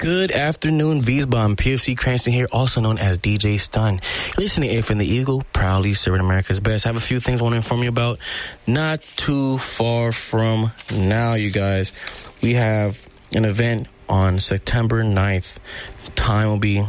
Good afternoon, Wiesbaden. PFC Cranston here, also known as DJ Stun. Listening to A from the Eagle, proudly serving America's best. I have a few things I want to inform you about. Not too far from now, you guys, we have an event on September 9th. Time will be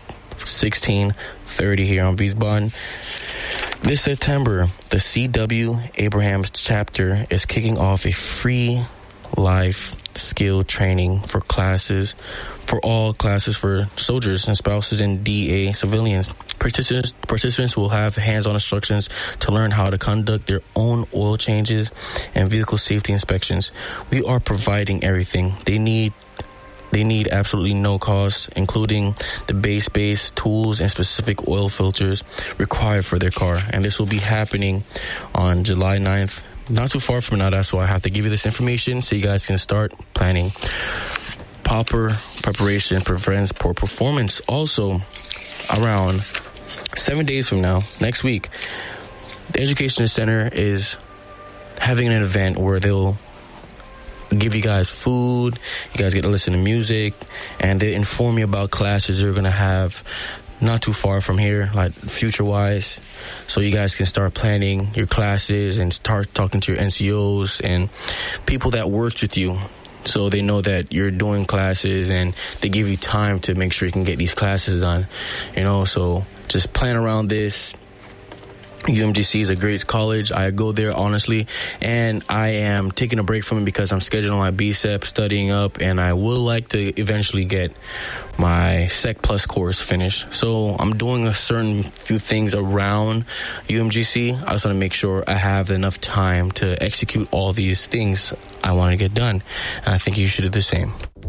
16:30 here on Wiesbaden. This September, the C.W. Abrahams chapter is kicking off a free life skill training for all classes for soldiers and spouses and DA civilians. Participants will have hands-on instructions to learn how to conduct their own oil changes and vehicle safety inspections. We are providing everything they need. They need absolutely no cost, including the base tools and specific oil filters required for their car. And this will be happening on July 9th. Not too far from now, that's why I have to give you this information so you guys can start planning. Proper preparation prevents poor performance. Also, around 7 days from now, next week, the Education Center is having an event where they'll give you guys food, you guys get to listen to music, and they inform you about classes they're going to have not too far from here, like future-wise, so you guys can start planning your classes and start talking to your NCOs and people that worked with you, so they know that you're doing classes and they give you time to make sure you can get these classes done, so just plan around this. UMGC is a great college. I go there, honestly, and I am taking a break from it because I'm scheduling my BSEP, studying up, and I would like to eventually get my Sec Plus course finished. So I'm doing a certain few things around UMGC. I just want to make sure I have enough time to execute all these things I want to get done, and I think you should do the same.